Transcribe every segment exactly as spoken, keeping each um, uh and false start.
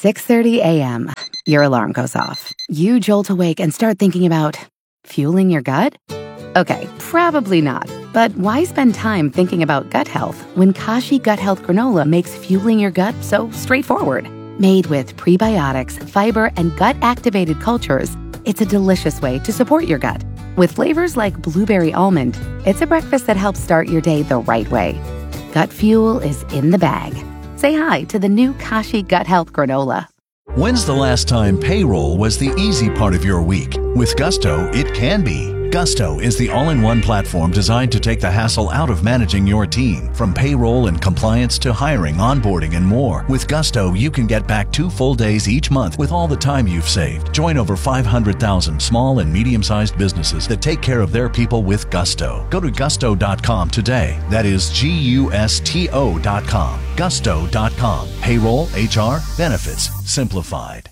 six thirty a.m., your alarm goes off. You jolt awake and start thinking about fueling your gut? Okay, probably not. But why spend time thinking about gut health when Kashi Gut Health Granola makes fueling your gut so straightforward? Made with prebiotics, fiber, and gut-activated cultures, it's a delicious way to support your gut. With flavors like blueberry almond, it's a breakfast that helps start your day the right way. Gut fuel is in the bag. Say hi to the new Kashi Gut Health Granola. When's the last time payroll was the easy part of your week? With Gusto, it can be. Gusto is the all-in-one platform designed to take the hassle out of managing your team. From payroll and compliance to hiring, onboarding, and more. With Gusto, you can get back two full days each month with all the time you've saved. Join over five hundred thousand small and medium-sized businesses that take care of their people with Gusto. Go to gusto dot com today. That is G U S T O dot com. gusto dot com. Payroll, H R, benefits, simplified.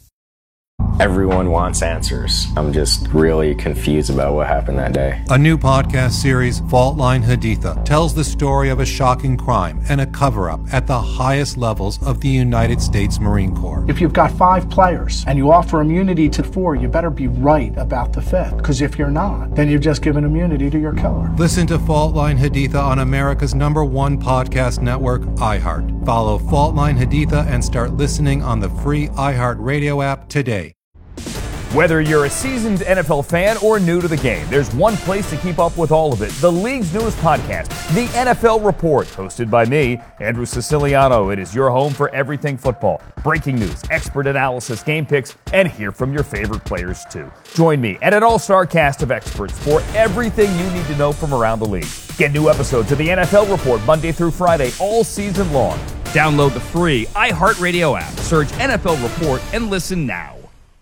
Everyone wants answers. I'm just really confused about what happened that day. A new podcast series, Fault Line Haditha, tells the story of a shocking crime and a cover-up at the highest levels of the United States Marine Corps. If you've got five players and you offer immunity to four, you better be right about the fifth. Because if you're not, then you've just given immunity to your killer. Listen to Fault Line Haditha on America's number one podcast network, iHeart. Follow Fault Line Haditha and start listening on the free iHeart Radio app today. Whether you're a seasoned N F L fan or new to the game, there's one place to keep up with all of it. The league's newest podcast, The N F L Report, hosted by me, Andrew Siciliano. It is your home for everything football. Breaking news, expert analysis, game picks, and hear from your favorite players too. Join me and an all-star cast of experts for everything you need to know from around the league. Get new episodes of The N F L Report Monday through Friday all season long. Download the free iHeartRadio app, search N F L Report, and listen now.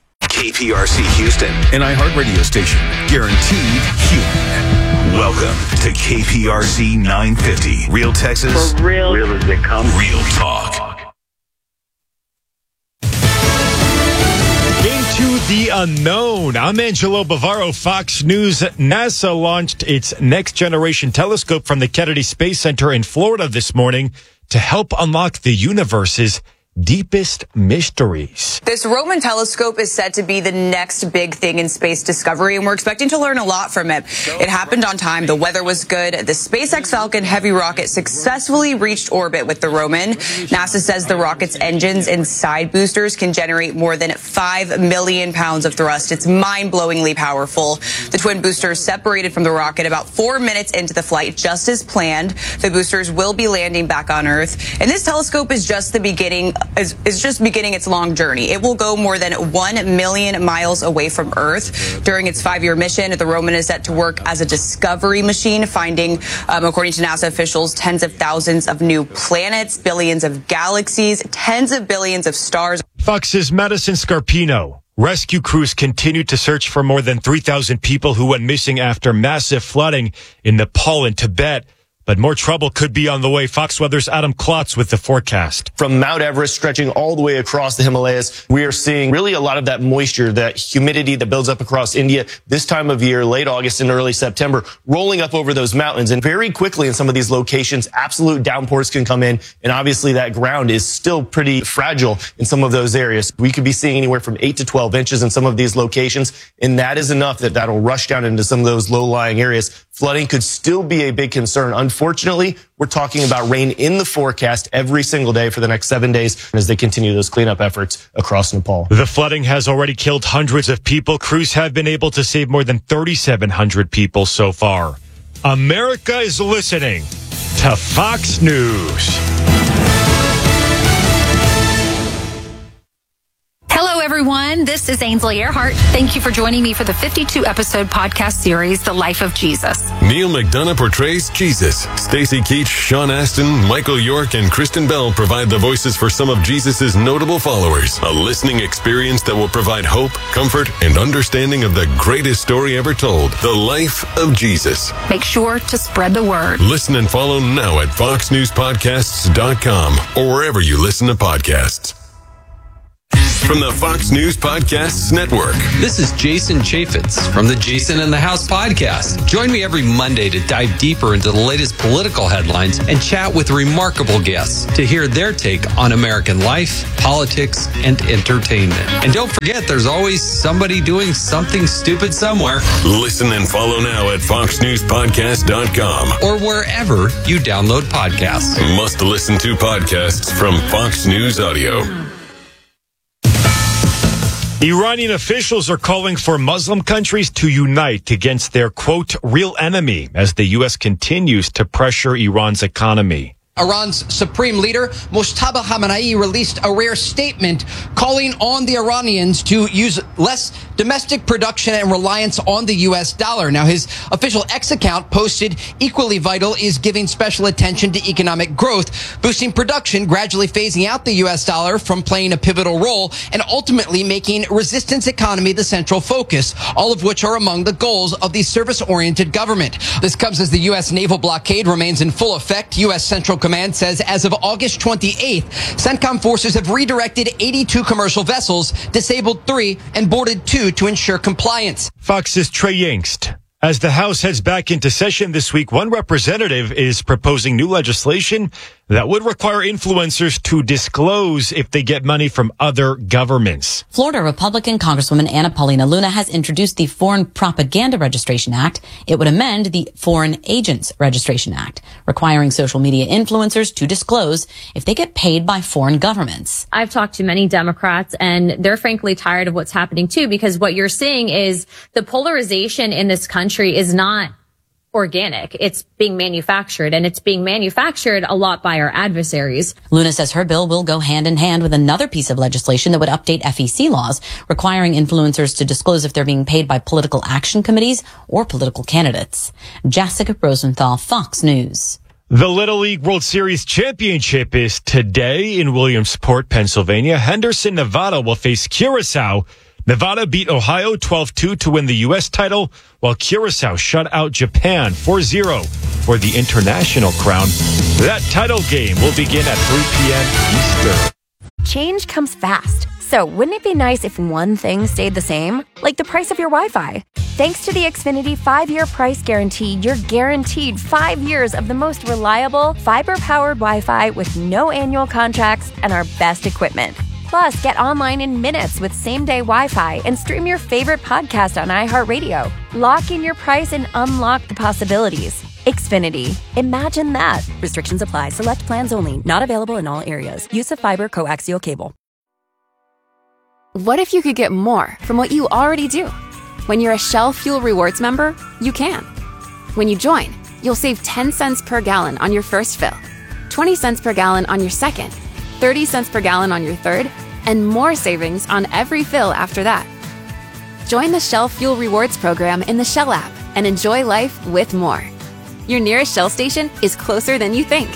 K P R C Houston, an iHeartRadio station, guaranteed human. Welcome to K P R C nine fifty, Real Texas, for real, real as they come, real talk. Into the unknown. I'm Angelo Bavaro, Fox News. NASA launched its Next Generation Telescope from the Kennedy Space Center in Florida this morning to help unlock the universe's deepest mysteries. This Roman telescope is said to be the next big thing in space discovery, and we're expecting to learn a lot from it. It happened on time. The weather was good. The SpaceX Falcon Heavy rocket successfully reached orbit with the Roman. NASA says the rocket's engines and side boosters can generate more than five million pounds of thrust. It's mind-blowingly powerful. The twin boosters separated from the rocket about four minutes into the flight, just as planned. The boosters will be landing back on Earth, and this telescope is just the beginning Is, is just beginning its long journey. It will go more than one million miles away from Earth. During its five-year mission, the Roman is set to work as a discovery machine, finding, um, according to NASA officials, tens of thousands of new planets, billions of galaxies, tens of billions of stars. Fox's Madison Scarpino. Rescue crews continued to search for more than three thousand people who went missing after massive flooding in Nepal and Tibet. But more trouble could be on the way. Fox Weather's Adam Klotz with the forecast. From Mount Everest stretching all the way across the Himalayas, we are seeing really a lot of that moisture, that humidity that builds up across India this time of year, late August and early September, rolling up over those mountains. And very quickly in some of these locations, absolute downpours can come in. And obviously that ground is still pretty fragile in some of those areas. We could be seeing anywhere from eight to twelve inches in some of these locations. And that is enough that that'll rush down into some of those low-lying areas. Flooding could still be a big concern. Unfortunately, we're talking about rain in the forecast every single day for the next seven days as they continue those cleanup efforts across Nepal. The flooding has already killed hundreds of people. Crews have been able to save more than thirty-seven hundred people so far. America is listening to Fox News. Hello, everyone. This is Ainsley Earhart. Thank you for joining me for the fifty-two episode podcast series, The Life of Jesus. Neil McDonough portrays Jesus. Stacey Keach, Sean Astin, Michael York, and Kristen Bell provide the voices for some of Jesus' notable followers. A listening experience that will provide hope, comfort, and understanding of the greatest story ever told, The Life of Jesus. Make sure to spread the word. Listen and follow now at fox news podcasts dot com or wherever you listen to podcasts. from the Fox News Podcasts Network. This is Jason Chaffetz from the Jason in the House podcast. Join me every Monday to dive deeper into the latest political headlines and chat with remarkable guests to hear their take on American life, politics, and entertainment. And don't forget, there's always somebody doing something stupid somewhere. Listen and follow now at fox news podcast dot com or wherever you download podcasts. Must listen to podcasts from Fox News Audio. Iranian officials are calling for Muslim countries to unite against their, quote, real enemy as the U S continues to pressure Iran's economy. Iran's supreme leader, Mojtaba Khamenei, released a rare statement calling on the Iranians to use less domestic production and reliance on the U S dollar. Now, his official X account posted, equally vital is giving special attention to economic growth, boosting production, gradually phasing out the U S dollar from playing a pivotal role, and ultimately making resistance economy the central focus, all of which are among the goals of the service-oriented government. This comes as the U S naval blockade remains in full effect. U S Central Command says as of August twenty-eighth, CENTCOM forces have redirected eighty-two commercial vessels, disabled three, and boarded two to ensure compliance. Fox's Trey Yingst. As the House heads back into session this week, one representative is proposing new legislation that would require influencers to disclose if they get money from other governments. Florida Republican Congresswoman Anna Paulina Luna has introduced the Foreign Propaganda Registration Act. It would amend the Foreign Agents Registration Act, requiring social media influencers to disclose if they get paid by foreign governments. I've talked to many Democrats, and they're frankly tired of what's happening too, because what you're seeing is the polarization in this country is not organic. It's being manufactured, and it's being manufactured a lot by our adversaries. Luna says her bill will go hand in hand with another piece of legislation that would update F E C laws, requiring influencers to disclose if they're being paid by political action committees or political candidates. Jessica Rosenthal, Fox News. The Little League World Series Championship is today in Williamsport, Pennsylvania. Henderson, Nevada will face Curacao. Nevada beat Ohio twelve two to win the U S title, while Curacao shut out Japan four zero for the international crown. That title game will begin at three p.m. Eastern. Change comes fast, so wouldn't it be nice if one thing stayed the same? Like the price of your Wi-Fi. Thanks to the Xfinity five-year price guarantee, you're guaranteed five years of the most reliable, fiber-powered Wi-Fi with no annual contracts and our best equipment. Plus, get online in minutes with same-day Wi-Fi and stream your favorite podcast on iHeartRadio. Lock in your price and unlock the possibilities. Xfinity. Imagine that. Restrictions apply. Select plans only. Not available in all areas. Use of fiber coaxial cable. What if you could get more from what you already do? When you're a Shell Fuel Rewards member, you can. When you join, you'll save ten cents per gallon on your first fill, twenty cents per gallon on your second, thirty cents per gallon on your third, and more savings on every fill after that. Join the Shell Fuel Rewards program in the Shell app and enjoy life with more. Your nearest Shell station is closer than you think.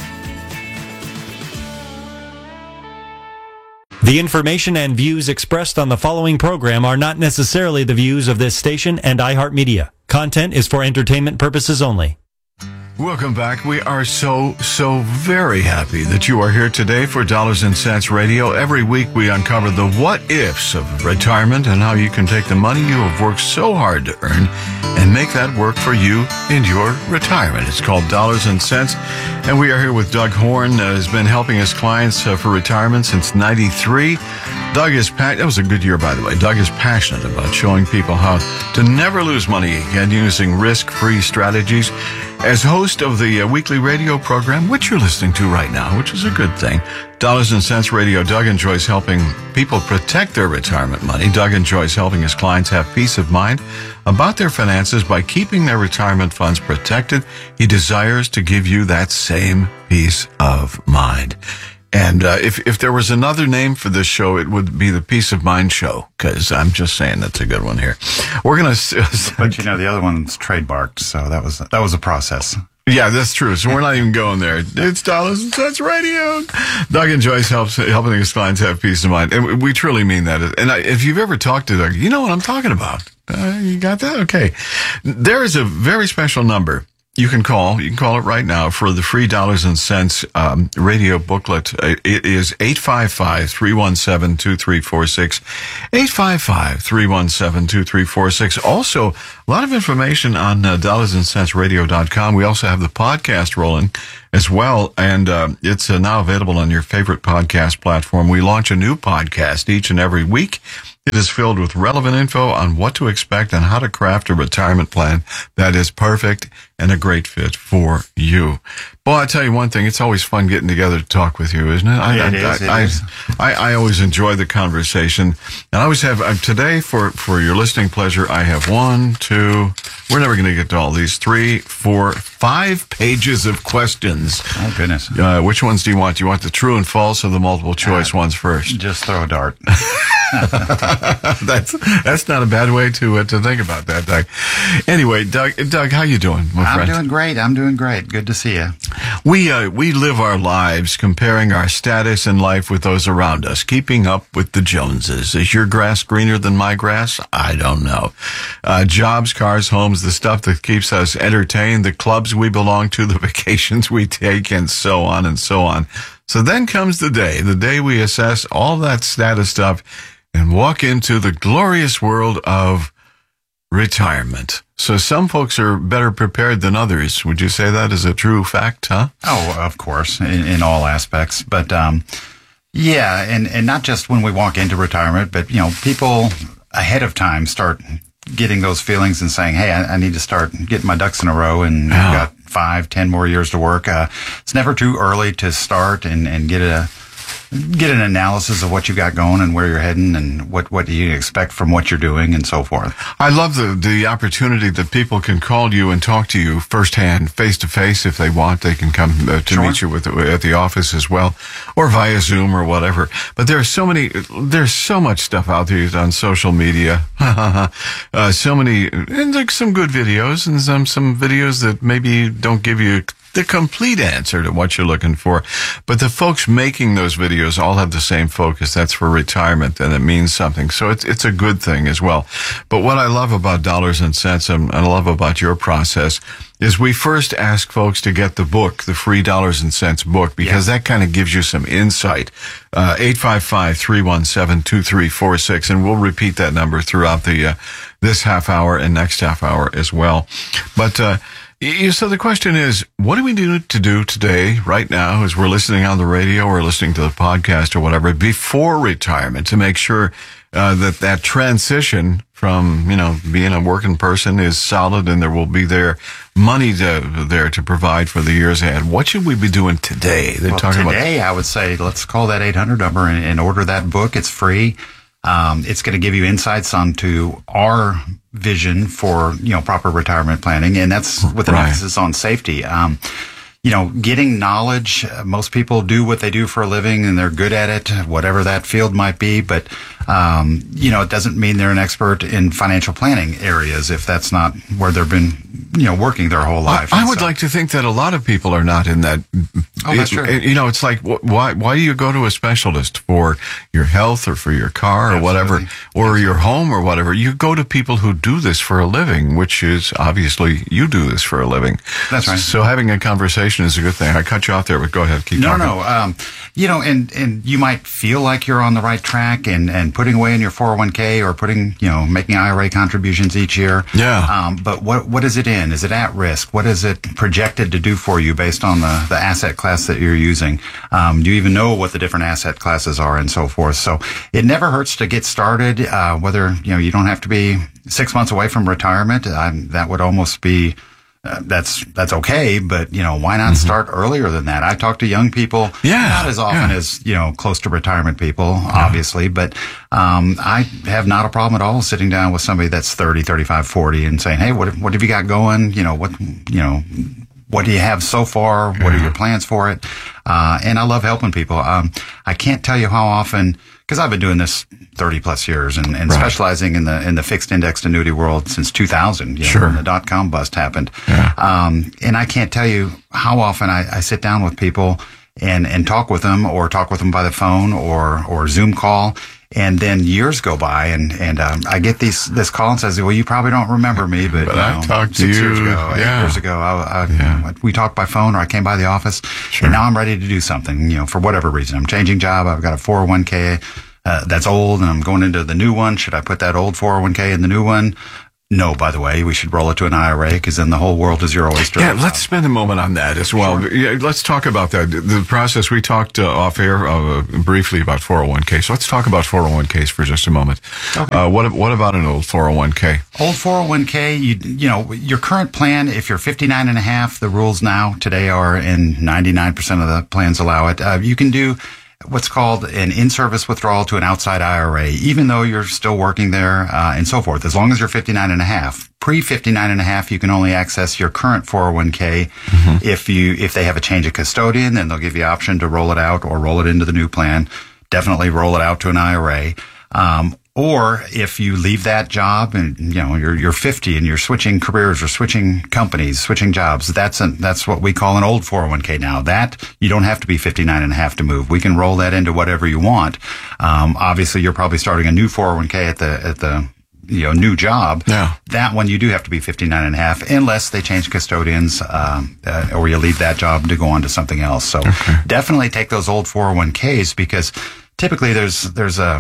The information and views expressed on the following program are not necessarily the views of this station and iHeartMedia. Content is for entertainment purposes only. Welcome back. We are so, so very happy that you are here today for Dollars and Cents Radio. Every week we uncover the what-ifs of retirement and how you can take the money you have worked so hard to earn and make that work for you in your retirement. It's called Dollars and Cents, and we are here with Doug Horn, uh, has been helping his clients uh, for retirement since ninety-three. Doug is pa- that was a good year, by the way. Doug is passionate about showing people how to never lose money again using risk-free strategies. As host of the uh, weekly radio program, which you're listening to right now, which is a good thing, Dollars and Cents Radio, Doug enjoys helping people protect their retirement money. Doug enjoys helping his clients have peace of mind about their finances by keeping their retirement funds protected. He desires to give you that same peace of mind. And uh, if if there was another name for this show, it would be the Peace of Mind Show, because I'm just saying that's a good one here. We're going to... But, you know, the other one's trademarked, so that was that was a process. Yeah, that's true. So we're not even going there. It's Dollars and Cents Radio. Doug and Joyce helps helping his clients have peace of mind. And we truly mean that. And if you've ever talked to Doug, you know what I'm talking about. Uh, you got that? Okay. There is a very special number you can call. You can call it right now for the free Dollars and Cents um, radio booklet. It is eight five five, three one seven, two three four six. eight five five, three one seven, two three four six. Also, a lot of information on uh, dollars and cents radio dot com. We also have the podcast rolling as well, and uh, it's uh, now available on your favorite podcast platform. We launch a new podcast each and every week. It is filled with relevant info on what to expect and how to craft a retirement plan that is perfect and a great fit for you. Well, I tell you one thing, it's always fun getting together to talk with you, isn't it? I, Yeah, it I, is, it I, is. I, I always enjoy the conversation. And I always have, uh, today for, for your listening pleasure, I have one, two, we're never going to get to all these, three, four, five pages of questions. Oh, goodness. Uh, which ones do you want? Do you want the true and false or the multiple choice uh, ones first? Just throw a dart. that's that's not a bad way to uh, to think about that, Doug. Anyway, Doug, Doug, how you doing, my I'm friend? doing great. I'm doing great. Good to see you. We uh, we live our lives comparing our status in life with those around us, keeping up with the Joneses. Is your grass greener than my grass? I don't know. Uh, jobs, cars, homes, the stuff that keeps us entertained, the clubs we belong to, the vacations we take, and so on and so on. So then comes the day, the day we assess all that status stuff and walk into the glorious world of retirement. So some folks are better prepared than others. Would you say that is a true fact, huh? Oh, of course, in, in all aspects. But, um, yeah, and, and not just when we walk into retirement, but, you know, people ahead of time start getting those feelings and saying, hey, I, I need to start getting my ducks in a row, and I've got five, ten more years to work. Uh, it's never too early to start and, and get a get an analysis of what you got going and where you're heading and what, what you expect from what you're doing and so forth. I love the, the opportunity that people can call you and talk to you firsthand, face to face if they want. They can come uh, to Sure. meet you with at the office as well, or via Zoom or whatever. But there's so many, there's so much stuff out there on social media. uh, so many, and like some good videos and some, some videos that maybe don't give you the complete answer to what you're looking for. But the folks making those videos all have the same focus. That's for retirement, and it means something. So it's it's a good thing as well. But what I love about Dollars and Cents, and I love about your process, is we first ask folks to get the book, the free Dollars and Cents book, because that kind of gives you some insight. Uh, eight five five, three one seven, two three four six, and we'll repeat that number throughout the uh, this half hour and next half hour as well. But uh You, so the question is, what do we do to do today, right now, as we're listening on the radio or listening to the podcast or whatever, before retirement, to make sure uh, that that transition from, you know, being a working person is solid and there will be there money to, there to provide for the years ahead? What should we be doing today? They're Well, talking today, about I would say, let's call that eight hundred number and, and order that book. It's free. Um, it's going to give you insights onto our vision for, you know, proper retirement planning. And that's with an Right. emphasis on safety. Um, you know, getting knowledge, uh, most people do what they do for a living and they're good at it, whatever that field might be. But, um, you know, it doesn't mean they're an expert in financial planning areas if that's not where they've been, you know, working their whole life. I And would so- like to think that a lot of people are not in that. Oh, that's it- true. it- You know, it's like, wh- why why do you go to a specialist for your health or for your car or whatever, or your home or whatever? You go to people who do this for a living, which is obviously you do this for a living. That's right. So having a conversation is a good thing. I cut you off there, but go ahead, keep No, talking. no. Um, you know, and, and you might feel like you're on the right track and, and putting away in your four oh one k or putting, you know, making I R A contributions each year. Yeah. Um, but what, what is it in? Is it at risk? What is it projected to do for you based on the, the asset class that you're using? Um, do you even know what the different asset classes are and so forth? So it never hurts to get started, uh, whether, you know, you don't have to be six months away from retirement. Um, that would almost be, Uh, that's that's okay, but you know, why not Mm-hmm. start earlier than that? I talk to young people, Yeah, not as often yeah. as you know, close to retirement people, obviously, but um, I have not a problem at all sitting down with somebody that's thirty, thirty-five, forty, and saying, "Hey, what what have you got going? You know, what you know, what do you have so far? What are your plans for it?" Uh, and I love helping people. Um, I can't tell you how often, because I've been doing this thirty plus years and, and Right. specializing in the in the fixed indexed annuity world since two thousand. You know, Sure. when the dot com bust happened. Yeah. Um, and I can't tell you how often I, I sit down with people and, and talk with them or talk with them by the phone or, or Zoom call. And then years go by, and and um, I get these this call and says, "Well, you probably don't remember me, but, But you I know, talked to six you, years ago, eight yeah. years ago, I, I, Yeah. we talked by phone, or I came by the office, Sure. and now I'm ready to do something. You know, for whatever reason, I'm changing job. I've got a four oh one k uh, that's old, and I'm going into the new one. Should I put that old four oh one k in the new one? No, by the way, we should roll it to an I R A because then the whole world is your oyster. Yeah, let's spend a moment on that as well. Sure. Yeah, let's talk about that. The process, we talked uh, off air uh, briefly about four oh one k. So let's talk about four oh one k's for just a moment. Okay. Uh, what what about an old four oh one k? Old four oh one k, you you know, your current plan, if you're fifty-nine and a half, the rules now today are, and ninety-nine percent of the plans allow it, uh, you can do what's called an in-service withdrawal to an outside I R A, even though you're still working there, uh, and so forth, as long as you're fifty-nine and a half. Pre fifty-nine and a half, you can only access your current four oh one k. Mm-hmm. If you, if they have a change of custodian, then they'll give you the option to roll it out or roll it into the new plan. Definitely roll it out to an I R A. Um, Or if you leave that job and, you know, you're, you're fifty and you're switching careers or switching companies, switching jobs, that's a, that's what we call an old four oh one k now. That, you don't have to be fifty-nine and a half to move. We can roll that into whatever you want. Um, obviously you're probably starting a new four oh one k at the, at the, you know, new job. Yeah. That one you do have to be fifty-nine and a half unless they change custodians, um, uh, or you leave that job to go on to something else. So Okay. definitely take those old four oh one k's because typically there's, there's a,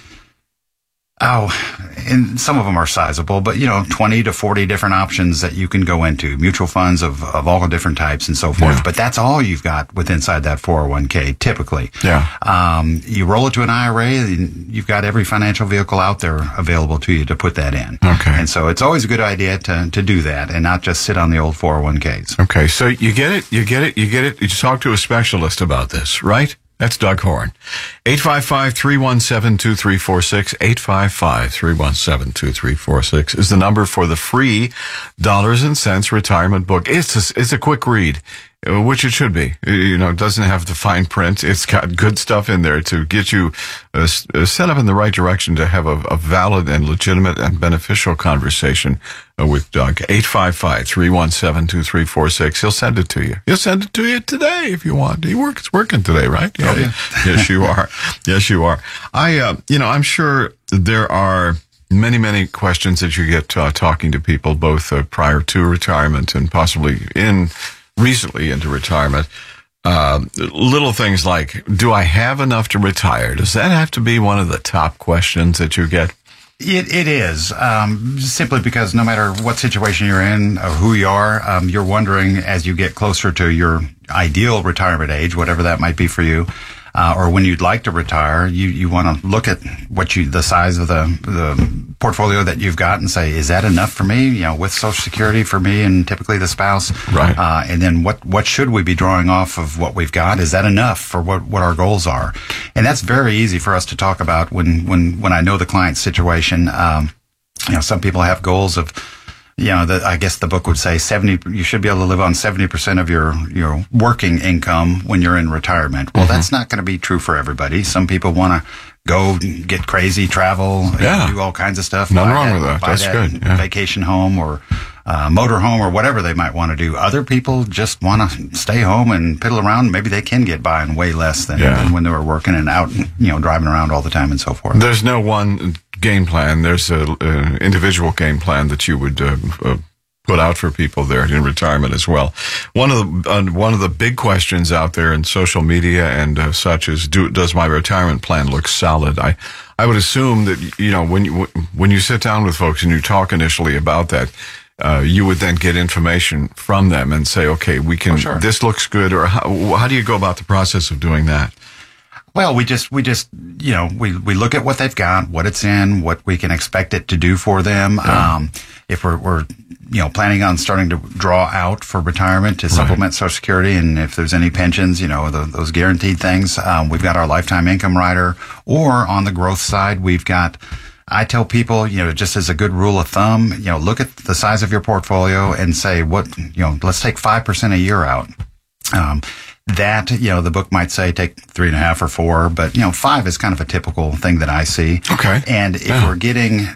Oh, and some of them are sizable, but you know, twenty to forty different options that you can go into, mutual funds of, of all different types and so forth. Yeah. But that's all you've got with inside that four oh one k typically. Yeah. Um, you roll it to an I R A, and you've got every financial vehicle out there available to you to put that in. Okay. And so it's always a good idea to, to do that and not just sit on the old four oh one k's. Okay, so you get it, you get it, you get it. You talk to a specialist about this, right? That's Doug Horn. eight five five, three one seven, two three four six. eight five five, three one seven, two three four six is the number for the free Dollars and Cents retirement book. It's a, it's a quick read, which it should be. You know, it doesn't have the fine print. It's got good stuff in there to get you uh, set up in the right direction to have a, a valid and legitimate and beneficial conversation uh, with Doug. eight five five, three one seven, two three four six. He'll send it to you. He'll send it to you today if you want. He works working today, right? Yeah. Oh, yeah. Yes, you are. Yes, you are. I, uh, you know, I'm sure there are many, many questions that you get uh, talking to people, both uh, prior to retirement and possibly in recently into retirement. Uh, little things like, do I have enough to retire? Does that have to be one of the top questions that you get? It, it is, um, simply because no matter what situation you're in or who you are, um, you're wondering as you get closer to your ideal retirement age, whatever that might be for you, uh, or when you'd like to retire, you, you want to look at what you, the size of the, the portfolio that you've got and say, is that enough for me? You know, with Social Security for me and typically the spouse. Right. Uh, and then what, what should we be drawing off of what we've got? Is that enough for what, what our goals are? And that's very easy for us to talk about when, when, when I know the client's situation. Um, you know, some people have goals of, you know, the, I guess the book would say seventy, you should be able to live on seventy percent of your, your working income when you're in retirement. Well, mm-hmm. that's not going to be true for everybody. Some people want to go get crazy, travel, yeah. do all kinds of stuff. Nothing wrong with that. Buy That's that good. Yeah. vacation home or uh, motor home or whatever they might want to do. Other people just want to stay home and piddle around. Maybe they can get by on way less than, Yeah. than when they were working and out, you know, driving around all the time and so forth. There's no one game plan. There's a, a individual game plan that you would uh, uh, put out for people there in retirement as well. One of the uh, one of the big questions out there in social media and uh, such is, do, does my retirement plan look solid? I I would assume that, you know, when you when you sit down with folks and you talk initially about that, uh, you would then get information from them and say, okay, we can. Oh, sure. This looks good. Or how, how do you go about the process of doing that? Well, we just, we just, you know, we, we look at what they've got, what it's in, what we can expect it to do for them. Yeah. Um, if we're, we're, you know, planning on starting to draw out for retirement to supplement Social Security, and if there's any pensions, you know, the, those guaranteed things, um, we've got our lifetime income rider. Or on the growth side, we've got, I tell people, you know, just as a good rule of thumb, you know, look at the size of your portfolio and say, what, you know, let's take five percent a year out. Um, That, you know, the book might say take three and a half or four, but, you know, five is kind of a typical thing that I see. Okay. And if Yeah. we're getting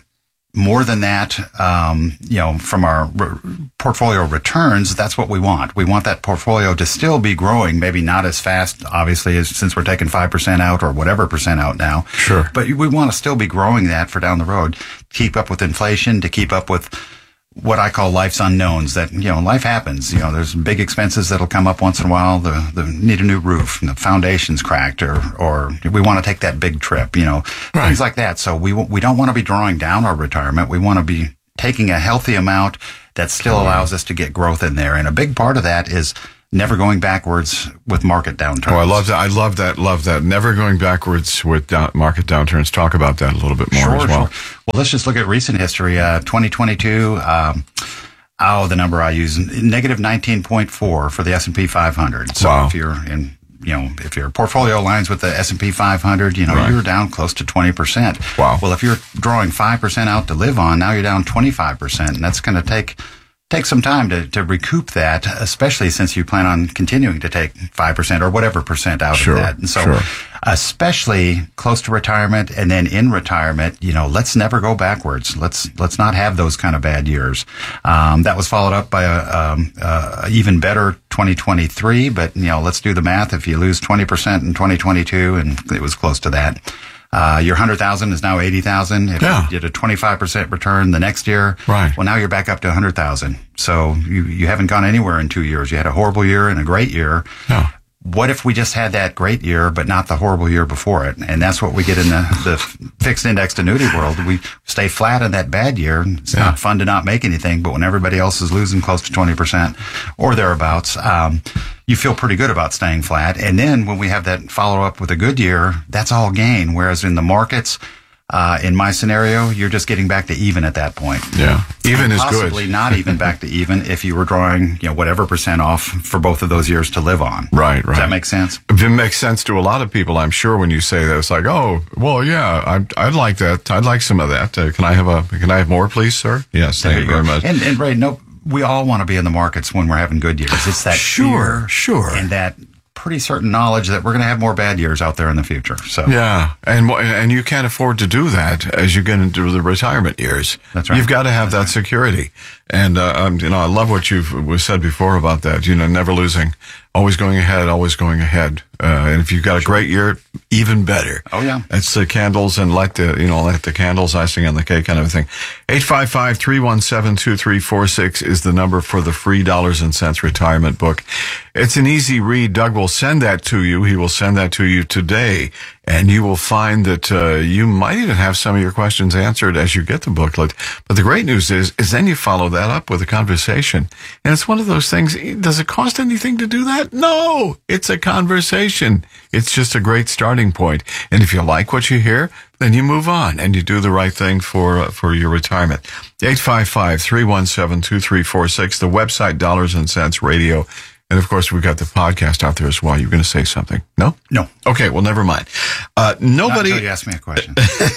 more than that, um, you know, from our re- portfolio returns, that's what we want. We want that portfolio to still be growing, maybe not as fast, obviously, as since we're taking five percent out or whatever percent out now. Sure. But we want to still be growing that for down the road, keep up with inflation, to keep up with what I call life's unknowns. That, you know, life happens. You know, there's big expenses that'll come up once in a while. The, the need a new roof, and the foundation's cracked, or or we want to take that big trip. You know, right. Things like that. So we we don't want to be drawing down our retirement. We want to be taking a healthy amount that still allows us to get growth in there. And a big part of that is never going backwards with market downturns. Oh, I love that. I love that. Love that. Never going backwards with down, market downturns. Talk about that a little bit more sure, as well. Sure. Well, let's just look at recent history. Uh, twenty twenty-two, um, oh, the number I use, negative nineteen point four for the S and P five hundred. So wow. if you're in, you know, if your portfolio aligns with the S and P five hundred, you know, right. you're down close to twenty percent. Wow. Well, if you're drawing five percent out to live on, now you're down twenty-five percent. And that's going to take Take some time to, to recoup that, especially since you plan on continuing to take five percent or whatever percent out sure, of that. And so, sure. especially close to retirement and then in retirement, you know, let's never go backwards. Let's, let's not have those kind of bad years. Um, that was followed up by a, um, uh, even better twenty twenty-three, but, you know, let's do the math. If you lose twenty percent in twenty twenty-two, and it was close to that, Uh, your one hundred thousand is now eighty thousand. If yeah. you did a twenty-five percent return the next year, right. well, now you're back up to one hundred thousand. So you, you haven't gone anywhere in two years. You had a horrible year and a great year. Yeah. What if we just had that great year, but not the horrible year before it? And that's what we get in the, the fixed indexed annuity world. We stay flat in that bad year. It's yeah. not fun to not make anything, but when everybody else is losing close to twenty percent or thereabouts, um, you feel pretty good about staying flat. And then when we have that follow up with a good year, that's all gain. Whereas in the markets, Uh, in my scenario, you're just getting back to even at that point. Yeah. Even is good. Possibly not even back to even if you were drawing, you know, whatever percent off for both of those years to live on. Right, right. Does that make sense? It makes sense to a lot of people, I'm sure, when you say that. It's like, oh, well, yeah, I'd, I'd like that. I'd like some of that. Uh, can I have a, can I have more, please, sir? Yes, thank you, you very much. And, and Ray, no, we all want to be in the markets when we're having good years. It's that sure, fear sure. and that pretty certain knowledge that we're going to have more bad years out there in the future. So yeah, and and you can't afford to do that as you get into the retirement years. That's right. You've got to have That's that right. security. And uh, um, you know, I love what you've was said before about that. You know, never losing, always going ahead, always going ahead. Uh, and if you've got a great year, even better. Oh yeah, it's the candles and light the you know light the candles, icing on the cake, kind of a thing. Eight five five three one seven two three four six is the number for the free dollars and cents retirement book. It's an easy read. Doug will send that to you. He will send that to you today, and you will find that uh, you might even have some of your questions answered as you get the booklet. But the great news is, is then you follow that up with a conversation, and it's one of those things. Does it cost anything to do that? No, it's a conversation. It's just a great starting point. And if you like what you hear, then you move on and you do the right thing for uh, for your retirement. eight five five three one seven two three four six. The website Dollars and Cents Radio. And, of course, we've got the podcast out there as well. You're going to say something. No? No. Okay, well, never mind. Uh, nobody. Not until you ask me a question.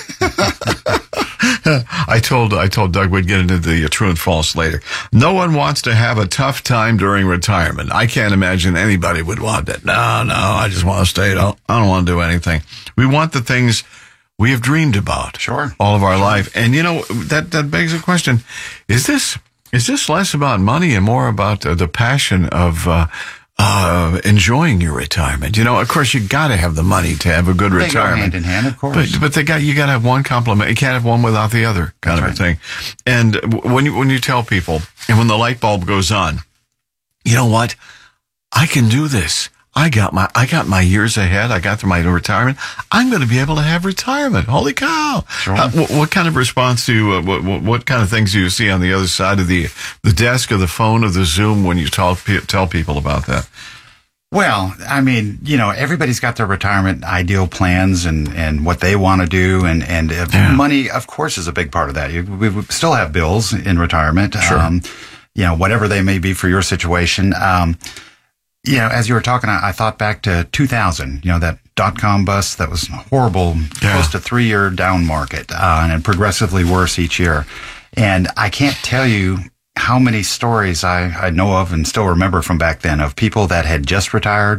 I told I told Doug we'd get into the uh, true and false later. No one wants to have a tough time during retirement. I can't imagine anybody would want that. No, no, I just want to stay. I don't, I don't want to do anything. We want the things we have dreamed about. Sure. All of our life. And, you know, that, that begs the question, is this... Is this less about money and more about uh, the passion of uh, uh, enjoying your retirement? You know, of course, you got to have the money to have a good they retirement. Go hand in hand, of course. But, but they got you got to have one complement. You can't have one without the other, kind That's of a right. thing. And w- when you when you tell people, and when the light bulb goes on, you know what? I can do this. I got my I got my years ahead. I got to my retirement. I'm going to be able to have retirement. Holy cow! Sure. Uh, what, what kind of response do you, uh, what, what what kind of things do you see on the other side of the the desk or the phone or the Zoom when you talk tell people about that? Well, I mean, you know, everybody's got their retirement ideal plans and, and what they want to do. And, and Yeah. money, of course, is a big part of that. You, we, we still have bills in retirement, Sure. um, you know, whatever they may be for your situation. Um, you know, as you were talking, I, I thought back to two thousand, you know, that dot-com bust that was horrible, Yeah. close to three-year down market, uh, and progressively worse each year. And I can't tell you how many stories I, I know of and still remember from back then of people that had just retired,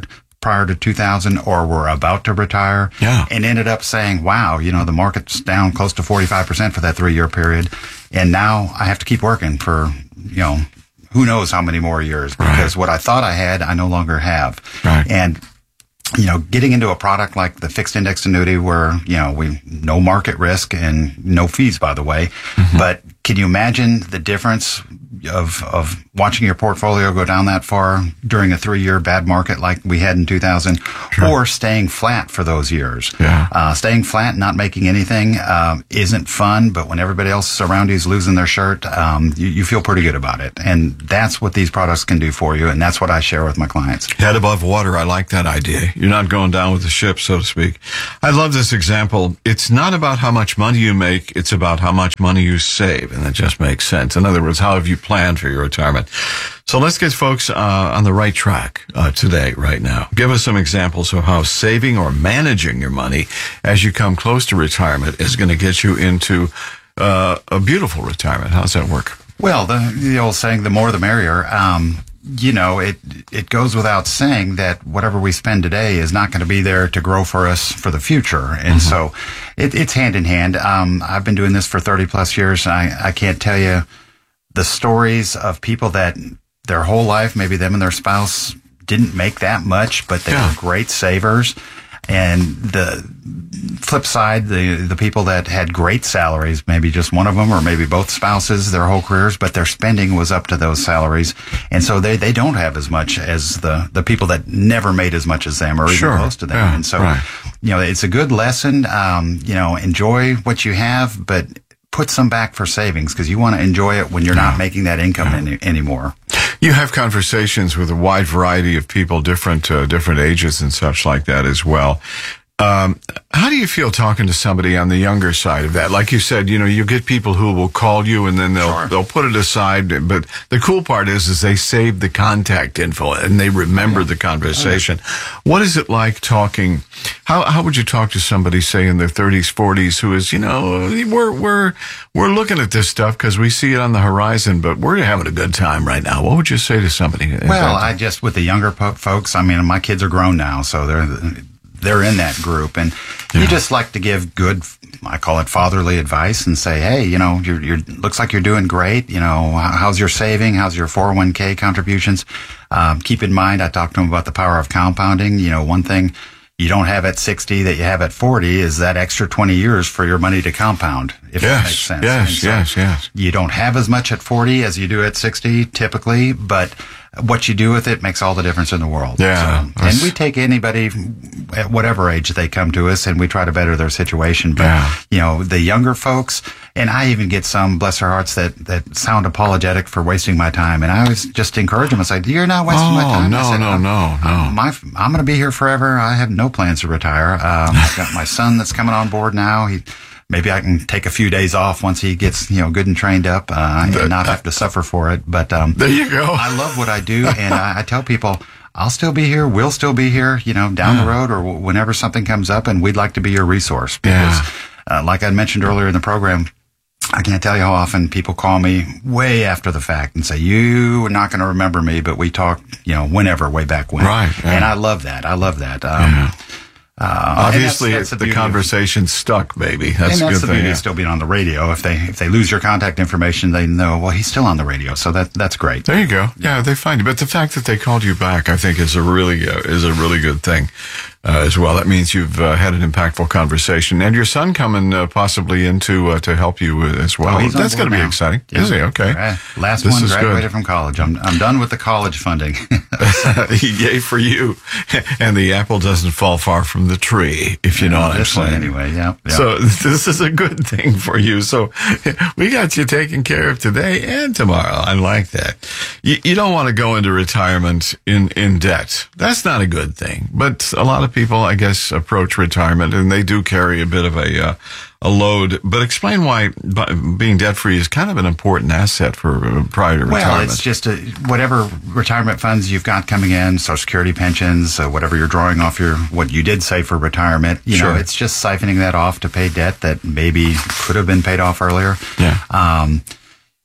prior to two thousand or were about to retire yeah. and ended up saying, wow, you know, the market's down close to forty-five percent for that three-year period. And now I have to keep working for, you know, who knows how many more years because right. what I thought I had, I no longer have. Right. And, you know, getting into a product like the fixed index annuity where, you know, we no market risk and no fees, by the way. Mm-hmm. But can you imagine the difference of of watching your portfolio go down that far during a three-year bad market like we had in two thousand, sure. or staying flat for those years? Yeah. Uh, staying flat, not making anything, um, isn't fun, but when everybody else around you is losing their shirt, um, you, you feel pretty good about it. And that's what these products can do for you, and that's what I share with my clients. Head above water, I like that idea. You're not going down with the ship, so to speak. I love this example. It's not about how much money you make, it's about how much money you save, and that just makes sense. In other words, how have you planned for your retirement? So let's get folks uh, on the right track uh, today, right now. Give us some examples of how saving or managing your money as you come close to retirement is going to get you into uh, a beautiful retirement. How does that work? Well, the, the old saying, the more the merrier. Um, you know, it it goes without saying that whatever we spend today is not going to be there to grow for us for the future. And mm-hmm. so it, it's hand in hand. Um, I've been doing this for thirty plus years. And I, I can't tell you the stories of people that their whole life, maybe them and their spouse didn't make that much, but they yeah. were great savers. And the flip side, the the people that had great salaries, maybe just one of them or maybe both spouses their whole careers, but their spending was up to those salaries. And so they, they don't have as much as the, the people that never made as much as them or even sure. close to them. Yeah, and so, right. you know, it's a good lesson. Um, you know, enjoy what you have, but put some back for savings because you want to enjoy it when you're yeah. not making that income yeah. any, anymore. You have conversations with a wide variety of people, different uh, different ages and such like that as well. Um, how do you feel talking to somebody on the younger side of that? Like you said, you know, you get people who will call you and then they'll sure. they'll put it aside. But the cool part is, is they save the contact info and they remember yeah. the conversation. Oh, yeah. What is it like talking? How how would you talk to somebody, say in their thirties, forties, who is, you know, we're we're we're looking at this stuff because we see it on the horizon, but we're having a good time right now. What would you say to somebody? Well, I just with the younger po- folks. I mean, my kids are grown now, so they're. They're in that group, and yeah. you just like to give good, I call it fatherly advice, and say, hey, you know, you're, you're looks like you're doing great. You know, how's your saving? How's your four oh one k contributions? Um, keep in mind, I talked to them about the power of compounding. You know, one thing you don't have at sixty that you have at forty is that extra twenty years for your money to compound, if yes, that makes sense. Yes, so yes, yes. You don't have as much at forty as you do at sixty, typically, but what you do with it makes all the difference in the world. Yeah. So, and we take anybody at whatever age they come to us and we try to better their situation. But, yeah. you know, the younger folks, and I even get some, bless their hearts, that, that sound apologetic for wasting my time. And I always just encourage them and say, you're not wasting oh, my time. No, I said, no, no, no. My, I'm going to be here forever. I have no plans to retire. Um, I've got my son that's coming on board now. He, Maybe I can take a few days off once he gets, you know, good and trained up, uh, and not have to suffer for it. But, um, there you go. I love what I do. And I, I tell people, I'll still be here. We'll still be here, you know, down yeah. the road or w- whenever something comes up, and we'd like to be your resource because, yeah. uh, like I mentioned earlier in the program, I can't tell you how often people call me way after the fact and say, you are not going to remember me, but we talked, you know, whenever, way back when. Right. Yeah. And I love that. I love that. Um, yeah. Uh, Obviously, that's, that's the, the conversation of, stuck, baby. That's, and that's a good the thing. beauty Yeah. of still being on the radio. If they if they lose your contact information, they know, well, he's still on the radio. So that that's great. There you go. Yeah, they find you. But the fact that they called you back, I think, is a really uh, is a really good thing uh, as well. That means you've uh, had an impactful conversation, and your son coming uh, possibly in to uh, to help you as well. Oh, he's that's going to be now. exciting, Yeah. is he? Okay. Right. Last This one is graduated good. from college. I'm I'm done with the college funding. Yay for you! And the apple doesn't fall far from the tree, if you know what I'm this one saying. anyway. Yeah, yeah. So this is a good thing for you. So we got you taken care of today and tomorrow. I like that. You, you don't want to go into retirement in, in debt. That's not a good thing. But a lot of people, I guess, approach retirement and they do carry a bit of a, uh, a load. But explain why being debt free is kind of an important asset for uh, prior to well, retirement. it's just a, whatever retirement funds you've got coming in, Social Security pensions, uh, whatever you're drawing off your, what you did save for retirement, you Sure. know, it's just siphoning that off to pay debt that maybe could have been paid off earlier. Yeah. Um,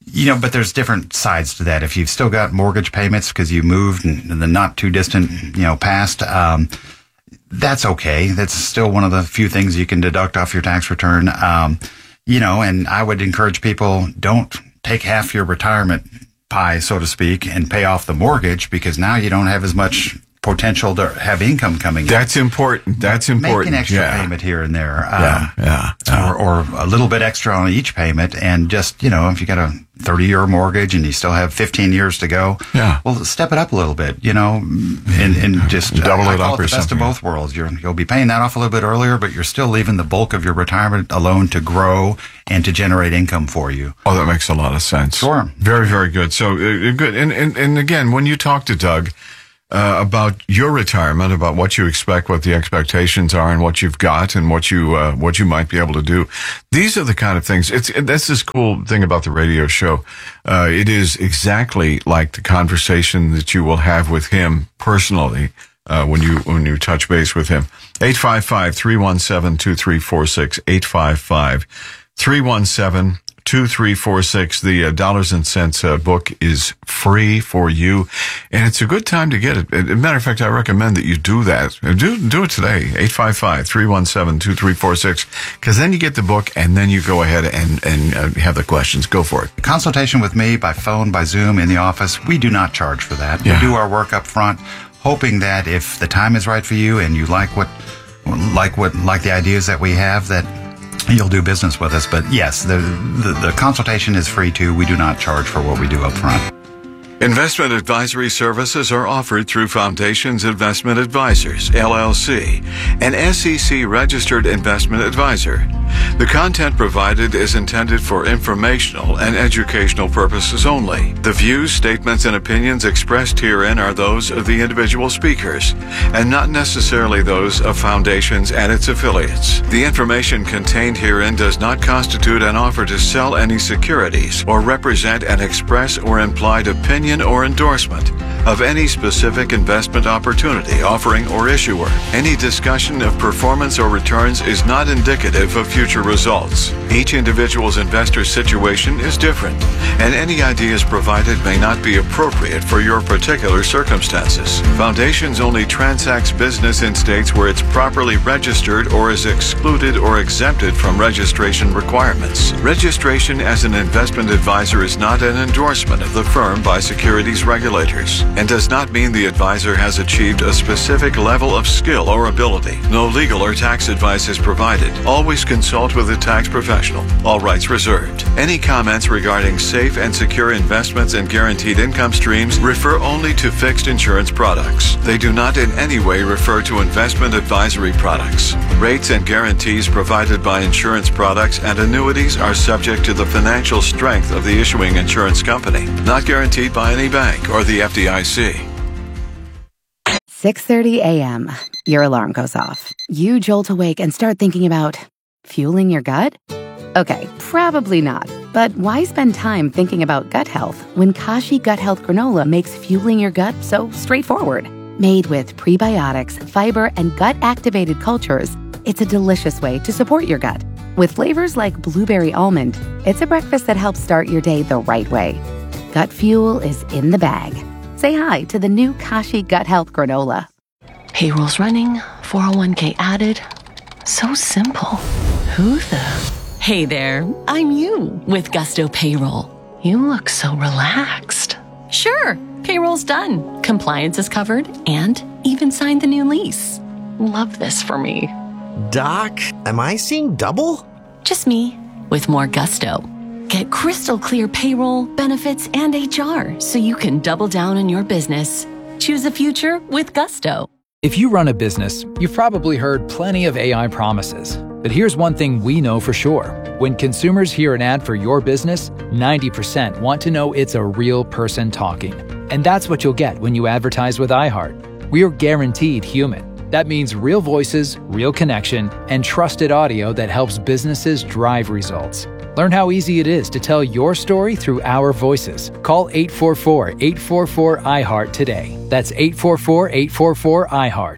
you know, but there's different sides to that. If you've still got mortgage payments because you moved in the not too distant, you know, past, um, that's okay. That's still one of the few things you can deduct off your tax return. Um, you know, and I would encourage people, don't take half your retirement pie, so to speak, and pay off the mortgage, because now you don't have as much potential to have income coming in. That's important. That's important. Make an extra yeah. payment here and there. Um, yeah, yeah, yeah. Or, or a little bit extra on each payment. And just, you know, if you got a thirty-year mortgage and you still have fifteen years to go, yeah. well, step it up a little bit, you know, and, and just double I, it I call up it or the best something. of both worlds. You're, you'll be paying that off a little bit earlier, but you're still leaving the bulk of your retirement alone to grow and to generate income for you. Oh, that makes a lot of sense. Sure. Very, very good. So uh, good. And, and, and again, when you talk to Doug, Uh, about your retirement, about what you expect, what the expectations are, and what you've got, and what you uh, what you might be able to do. These are the kind of things. It's that's this cool thing about the radio show. Uh, it is exactly like the conversation that you will have with him personally uh, when you when you touch base with him. eight five five, three one seven, two three four six. eight five five, three one seven, two three four six. The uh, Dollars and Cents uh, book is free for you, and it's a good time to get it. As a matter of fact, I recommend that you do that. Do do it today. eight five five, three one seven, two three four six, because then you get the book, and then you go ahead and, and uh, have the questions. Go for it. Consultation with me by phone, by Zoom, in the office, we do not charge for that. Yeah. We do our work up front, hoping that if the time is right for you and you like what, like what, like the ideas that we have, that you'll do business with us. But yes, the, the the consultation is free too. We do not charge for what we do up front. Investment advisory services are offered through Foundations Investment Advisors, L L C, an S E C-registered investment advisor. The content provided is intended for informational and educational purposes only. The views, statements, and opinions expressed herein are those of the individual speakers, and not necessarily those of Foundations and its affiliates. The information contained herein does not constitute an offer to sell any securities or represent an express or implied opinion or endorsement of any specific investment opportunity, offering, or issuer. Any discussion of performance or returns is not indicative of future results. Each individual's investor situation is different, and any ideas provided may not be appropriate for your particular circumstances. Foundations only transacts business in states where it's properly registered or is excluded or exempted from registration requirements. Registration as an investment advisor is not an endorsement of the firm by securities regulators, and does not mean the advisor has achieved a specific level of skill or ability. No legal or tax advice is provided. Always consult with a tax professional. All rights reserved. Any comments regarding safe and secure investments and guaranteed income streams refer only to fixed insurance products. They do not in any way refer to investment advisory products. Rates and guarantees provided by insurance products and annuities are subject to the financial strength of the issuing insurance company, not guaranteed by any bank or the F D I C. six thirty a.m. Your alarm goes off. You jolt awake and start thinking about fueling your gut? Okay, probably not. But why spend time thinking about gut health when Kashi Gut Health Granola makes fueling your gut so straightforward? Made with prebiotics, fiber, and gut-activated cultures, it's a delicious way to support your gut. With flavors like blueberry almond, it's a breakfast that helps start your day the right way. Gut fuel is in the bag. Say hi to the new Kashi Gut Health Granola. Payroll's running, four oh one k added. So simple. Who the? Hey there, I'm you with Gusto Payroll. You look so relaxed. Sure, payroll's done. Compliance is covered and even signed the new lease. Love this for me. Doc, am I seeing double? Just me with more gusto. Get crystal clear payroll, benefits, and H R so you can double down on your business. Choose a future with Gusto. If you run a business, you've probably heard plenty of A I promises. But here's one thing we know for sure. When consumers hear an ad for your business, ninety percent want to know it's a real person talking. And that's what you'll get when you advertise with iHeart. We're guaranteed human. That means real voices, real connection, and trusted audio that helps businesses drive results. Learn how easy it is to tell your story through our voices. Call eight four four, eight four four, I heart today. That's eight four four, eight four four, I heart.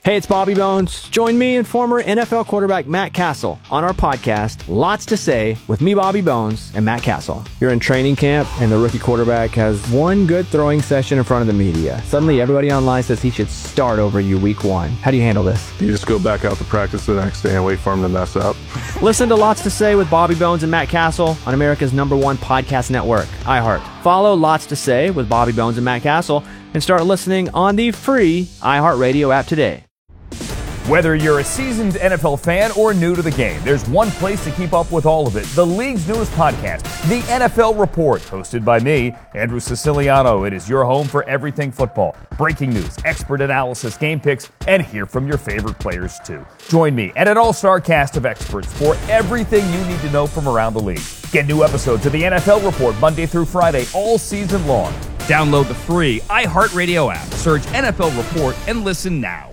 Hey, it's Bobby Bones. Join me and former N F L quarterback Matt Castle on our podcast, Lots to Say, with me, Bobby Bones, and Matt Castle. You're in training camp, and the rookie quarterback has one good throwing session in front of the media. Suddenly, everybody online says he should start over you week one. How do you handle this? You just go back out to practice the next day and wait for him to mess up. Listen to Lots to Say with Bobby Bones and Matt Castle on America's number one podcast network, iHeart. Follow Lots to Say with Bobby Bones and Matt Castle and start listening on the free iHeartRadio app today. Whether you're a seasoned N F L fan or new to the game, there's one place to keep up with all of it. The league's newest podcast, The N F L Report, hosted by me, Andrew Siciliano. It is your home for everything football. Breaking news, expert analysis, game picks, and hear from your favorite players too. Join me and an all-star cast of experts for everything you need to know from around the league. Get new episodes of The N F L Report Monday through Friday all season long. Download the free iHeartRadio app, search N F L Report, and listen now.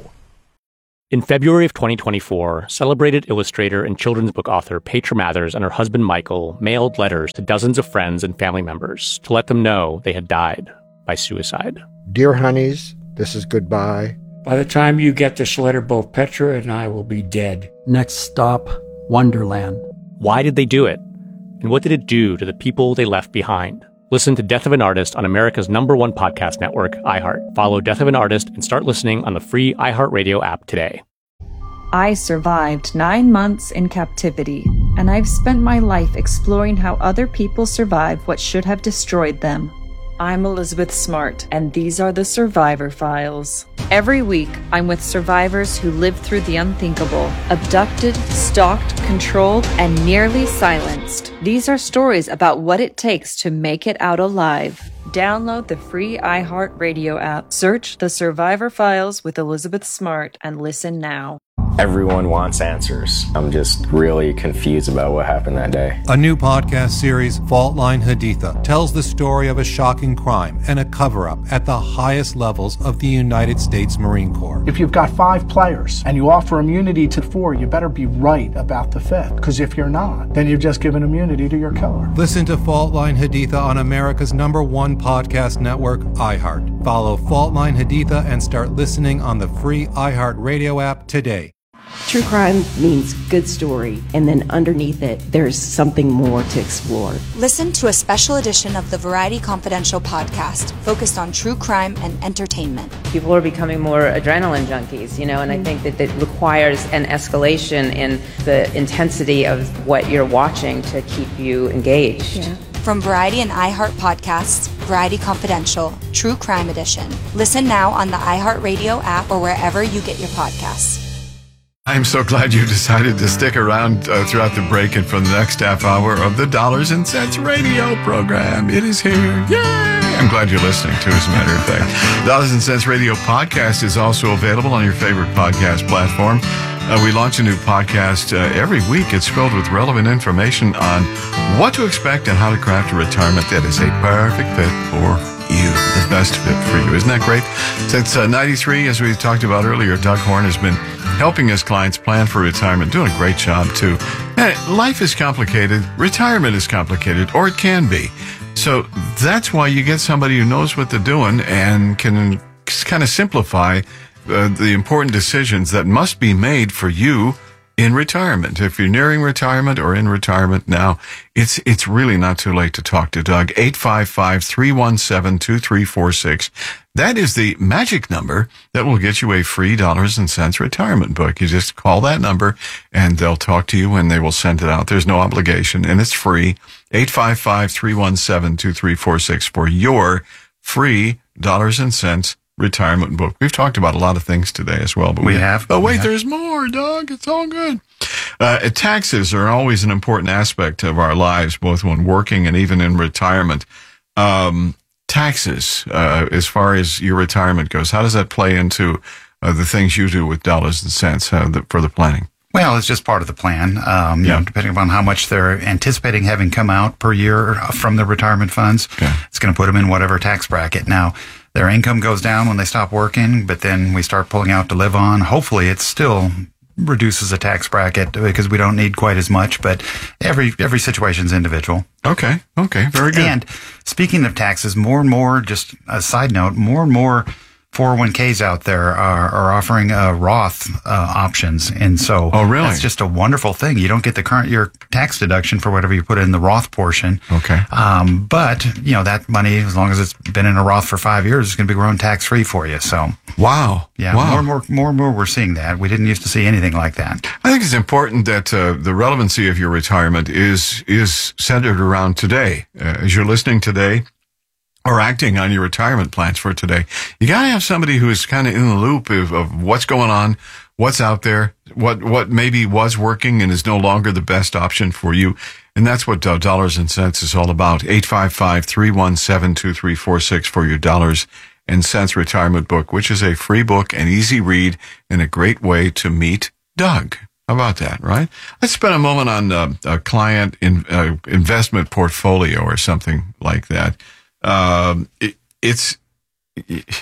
In February of twenty twenty-four, celebrated illustrator and children's book author Petra Mathers and her husband Michael mailed letters to dozens of friends and family members to let them know they had died by suicide. Dear honeys, this is goodbye. By the time you get this letter, both Petra and I will be dead. Next stop, Wonderland. Why did they do it? And what did it do to the people they left behind? Listen to Death of an Artist on America's number one podcast network, iHeart. Follow Death of an Artist and start listening on the free iHeartRadio app today. I survived nine months in captivity, and I've spent my life exploring how other people survive what should have destroyed them. I'm Elizabeth Smart, and these are the Survivor Files. Every week, I'm with survivors who lived through the unthinkable, abducted, stalked, controlled, and nearly silenced. These are stories about what it takes to make it out alive. Download the free iHeartRadio app, search The Survivor Files with Elizabeth Smart, and listen now. Everyone wants answers. I'm just really confused about what happened that day. A new podcast series, Fault Line Haditha, tells the story of a shocking crime and a cover-up at the highest levels of the United States Marine Corps. If you've got five players and you offer immunity to four, you better be right about the fifth. Because if you're not, then you've just given immunity to your killer. Listen to Fault Line Haditha on America's number one podcast network, iHeart. Follow Fault Line Haditha and start listening on the free iHeart Radio app today. True crime means good story, and then underneath it, there's something more to explore. Listen to a special edition of the Variety Confidential podcast focused on true crime and entertainment. People are becoming more adrenaline junkies, you know, and mm-hmm. I think that it requires an escalation in the intensity of what you're watching to keep you engaged. Yeah. From Variety and iHeart podcasts, Variety Confidential, True Crime Edition. Listen now on the iHeartRadio app or wherever you get your podcasts. I'm so glad you decided to stick around uh, throughout the break and for the next half hour of the Dollars and Cents radio program. It is here. Yay! I'm glad you're listening to, as a matter of fact. Dollars and Cents radio podcast is also available on your favorite podcast platform. Uh, we launch a new podcast uh, every week. It's filled with relevant information on what to expect and how to craft a retirement that is a perfect fit for you, the best fit for you. Isn't that great? Since uh, ninety-three, as we talked about earlier, Doug Horn has been helping his clients plan for retirement, doing a great job too. Man, life is complicated. Retirement is complicated, or it can be. So that's why you get somebody who knows what they're doing and can kind of simplify uh, the important decisions that must be made for you in retirement. If you're nearing retirement or in retirement now, it's it's really not too late to talk to Doug. eight five five, three one seven, two three four six. That is the magic number that will get you a free Dollars and Cents retirement book. You just call that number and they'll talk to you and they will send it out. There's no obligation and it's free. eight five five, three one seven, two three four six for your free Dollars and Cents retirement book. We've talked about a lot of things today as well, but we, we have. Oh, wait, have. there's more, Doug. It's all good. Uh, taxes are always an important aspect of our lives, both when working and even in retirement. Um, taxes, uh, as far as your retirement goes, how does that play into uh, the things you do with Dollars and Cents uh, the, for the planning? Well, it's just part of the plan. Um, you yeah. know, depending upon how much they're anticipating having come out per year from the retirement funds, yeah. it's going to put them in whatever tax bracket. Now, their income goes down when they stop working, but then we start pulling out to live on. Hopefully, it still reduces the tax bracket because we don't need quite as much, but every every situation's individual. Okay, okay, very good. And speaking of taxes, more and more, just a side note, more and more four oh one k's out there are, are offering uh, Roth uh, options. And so oh, really? That's just a wonderful thing. You don't get the current year tax deduction for whatever you put in the Roth portion. Okay. Um, but, you know, that money, as long as it's been in a Roth for five years, is going to be grown tax-free for you. So, wow. Yeah, wow. more and more, more and more we're seeing that. We didn't used to see anything like that. I think it's important that uh, the relevancy of your retirement is is centered around today. Uh, as you're listening today, or acting on your retirement plans for today, you got to have somebody who is kind of in the loop of, of what's going on, what's out there, what what maybe was working and is no longer the best option for you. And that's what uh, Dollars and Cents is all about. eight five five, three one seven, two three four six for your Dollars and Cents retirement book, which is a free book, an easy read, and a great way to meet Doug. How about that, right? Let's spend a moment on uh, a client in, uh, investment portfolio or something like that. Um, it, it's, it,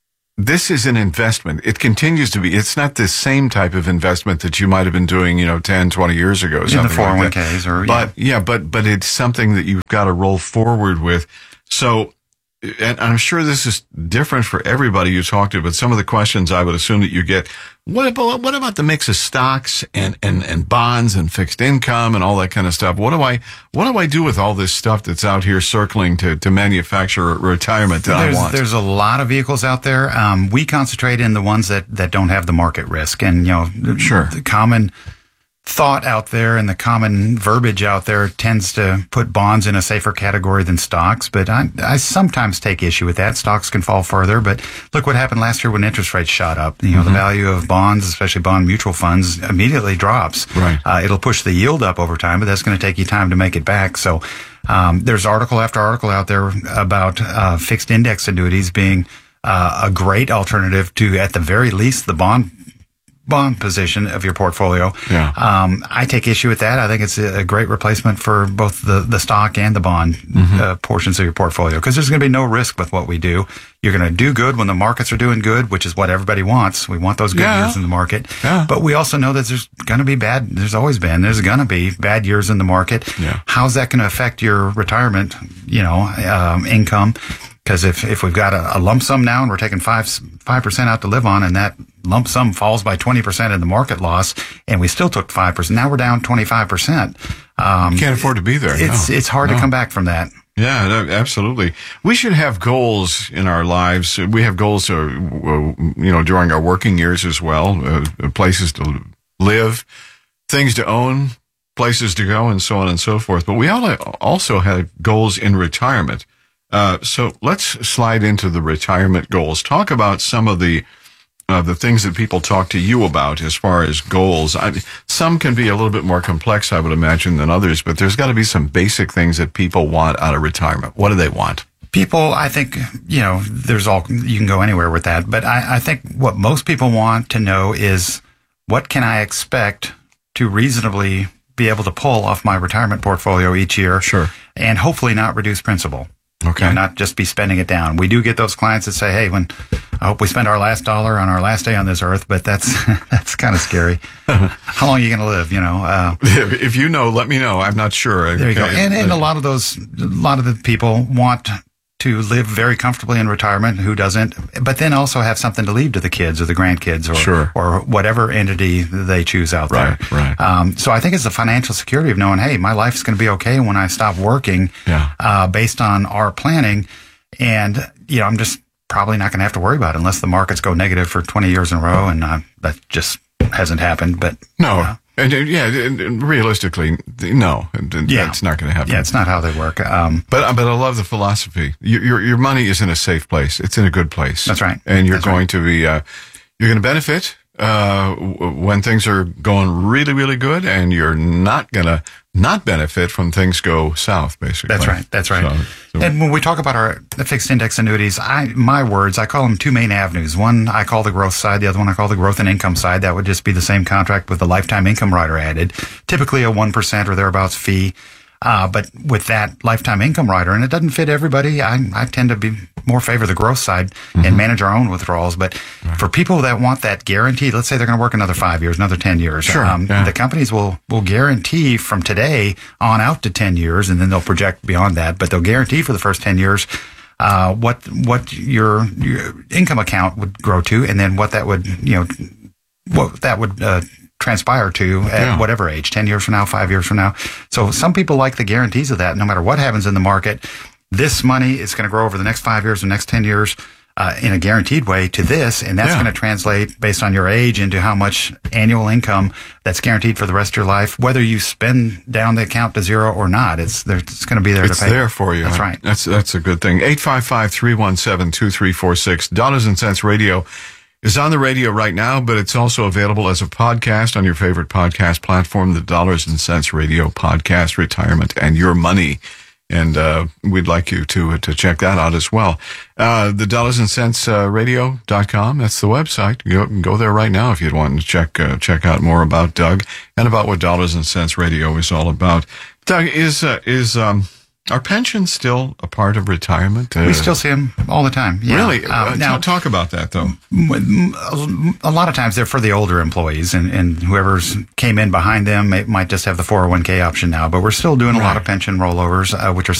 this is an investment. It continues to be. It's not the same type of investment that you might have been doing, you know, ten, twenty years ago. In the four oh one k's or, but yeah. yeah, but, but it's something that you've got to roll forward with. So, and I'm sure this is different for everybody you talk to, but some of the questions I would assume that you get, what about, what about the mix of stocks and, and, and bonds and fixed income and all that kind of stuff? What do I, what do I do with all this stuff that's out here circling to, to manufacture retirement that there's, I want? There's a lot of vehicles out there. Um, we concentrate in the ones that, that don't have the market risk. And, you know, sure. the common thought out there and the common verbiage out there tends to put bonds in a safer category than stocks, but I, I sometimes take issue with that. Stocks can fall further, but look what happened last year when interest rates shot up. You know, mm-hmm. the value of bonds, especially bond mutual funds, immediately drops. Right. Uh, it'll push the yield up over time, but that's going to take you time to make it back. So, um, there's article after article out there about, uh, fixed index annuities being, uh, a great alternative to, at the very least, the bond bond position of your portfolio. Yeah. Um, I take issue with that. I think it's a great replacement for both the, the stock and the bond mm-hmm. uh, portions of your portfolio, because there's going to be no risk with what we do. You're going to do good when the markets are doing good, which is what everybody wants. We want those good yeah. years in the market. Yeah. But we also know that there's going to be bad, there's always been, there's going to be bad years in the market. Yeah. How's that going to affect your retirement, you know, um, income? Because if, if we've got a, a lump sum now and we're taking five, five percent out to live on, and that lump sum falls by twenty percent in the market loss, and we still took five percent, now we're down twenty-five percent. Um, Can't afford to be there. It's, no. it's hard no. to come back from that. Yeah, no, absolutely. We should have goals in our lives. We have goals, uh, you know, during our working years as well, uh, places to live, things to own, places to go, and so on and so forth. But we also have goals in retirement. Uh, so let's slide into the retirement goals. Talk about some of the uh, the things that people talk to you about as far as goals. I, some can be a little bit more complex, I would imagine, than others, but there's got to be some basic things that people want out of retirement. What do they want? People, I think, you know, there's all, you can go anywhere with that, but I, I think what most people want to know is, what can I expect to reasonably be able to pull off my retirement portfolio each year? Sure. And hopefully not reduce principal. Okay. You know, not just be spending it down. We do get those clients that say, hey, when I hope we spend our last dollar on our last day on this earth, but that's that's kind of scary. How long are you going to live, you know? Uh, if you know, let me know. I'm not sure. There you go. And, and a lot of those, a lot of the people want to live very comfortably in retirement, who doesn't, but then also have something to leave to the kids or the grandkids or sure. or whatever entity they choose out there. Right, right. Um, so I think it's the financial security of knowing, hey, my life's going to be okay when I stop working, yeah. uh, based on our planning. And, you know, I'm just probably not going to have to worry about it unless the markets go negative for twenty years in a row. And uh, that just hasn't happened. But no. Uh, And, yeah, and realistically, no, yeah. that's not going to happen. Yeah, it's not how they work. Um, but but I love the philosophy. Your, your your money is in a safe place. It's in a good place. That's right. And you're that's going right. to be uh, you're going to benefit uh, when things are going really really good, and you're not going to not benefit from things go south. Basically, that's right. That's right. So, so. And when we talk about our fixed index annuities, I my words, I call them two main avenues. One I call the growth side. The other one I call the growth and income side. That would just be the same contract with the lifetime income rider added, typically a one percent or thereabouts fee. Uh, but with that lifetime income rider, and it doesn't fit everybody, I, I tend to be more favor the growth side mm-hmm. and manage our own withdrawals. But right. for people that want that guaranteed, let's say they're going to work another five years, another ten years. Sure. Um, yeah. The companies will, will guarantee from today on out to ten years, and then they'll project beyond that, but they'll guarantee for the first ten years uh, what what your, your income account would grow to, and then what that would, you know, what that would uh, transpire to at yeah. whatever age, ten years from now, five years from now. So some people like the guarantees of that. No matter what happens in the market, this money is going to grow over the next five years, the next ten years. Uh, in a guaranteed way to this, and that's yeah. going to translate based on your age into how much annual income that's guaranteed for the rest of your life, whether you spend down the account to zero or not. It's there. It's going to be there it's to pay. It's there for you. That's right. That's that's a good thing. eight five five, three one seven, two three four six. Dollars and Cents Radio is on the radio right now, but it's also available as a podcast on your favorite podcast platform, the Dollars and Cents Radio Podcast, Retirement and Your Money. And uh, we'd like you to uh, to check that out as well. Uh, the dollars and cents radio dot com, that's the website. You can go there right now if you'd want to check uh, check out more about Doug and about what Dollars and Cents Radio is all about. Doug, is uh, is um, are pensions still a part of retirement? Uh, we still see them all the time. Yeah. Really? Um, uh, now, talk about that, though. A lot of times they're for the older employees, and, and whoever's came in behind them may, might just have the four oh one k option now. But we're still doing a right. lot of pension rollovers, uh, which are